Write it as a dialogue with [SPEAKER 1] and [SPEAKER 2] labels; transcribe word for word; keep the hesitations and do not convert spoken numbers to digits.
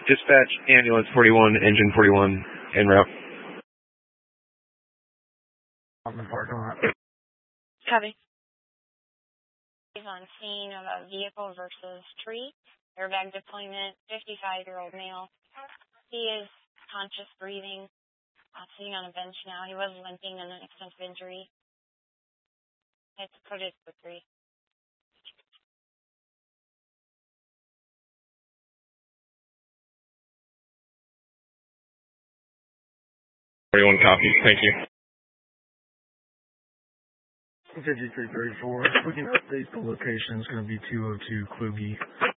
[SPEAKER 1] Dispatch, ambulance forty-one, engine forty-one, en route.
[SPEAKER 2] On the parking lot.
[SPEAKER 3] Copy. He's on scene of a vehicle versus tree. Airbag deployment, fifty-five-year-old male. He is conscious breathing, uh, sitting on a bench now. He was limping and an extensive injury. It's coded for three.
[SPEAKER 1] forty-one copy. Thank you.
[SPEAKER 2] fifty-three thirty-four. We can update the location. It's going to be two oh two Kluge.